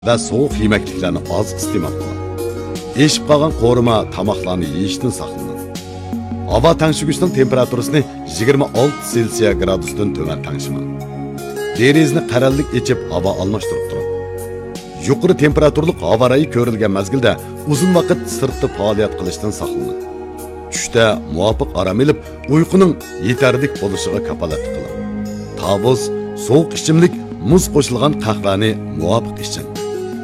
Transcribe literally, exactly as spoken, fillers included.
va sovuq yemekliklarni oz iste'mol qiling. Eshib qolgan qo'rima tomoqlarni yeyishdan saqlaning. Havo tangshig'ichning temperaturasini yigirma olti Selsiya gradusdan tuman tangshimang. Derazni qarallik echib havo almashtirib turing. Yuqori temperaturli havo rayi ko'rilgan mazgilda uzun vaqt sirtda faoliyat qilishdan saqlaning. Tushda muvofiq orom olib, uyquning yetarlik bo'lishiga kafolat qiling. Tavus, sovuq ichimlik, muz qo'shilgan qahvani muvofiq iching.